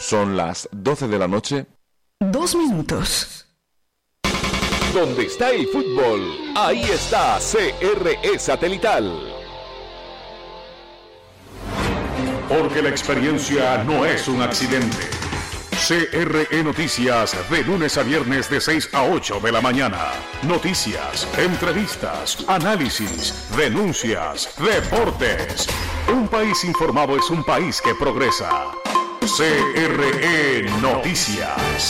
Son las 12 de la noche. 2 minutos. Donde está el fútbol, ahí está CRE Satelital. Porque la experiencia no es un accidente. CRE Noticias, de lunes a viernes de 6 a 8 de la mañana. Noticias, entrevistas, análisis, denuncias, deportes. Un país informado es un país que progresa. CRE Noticias.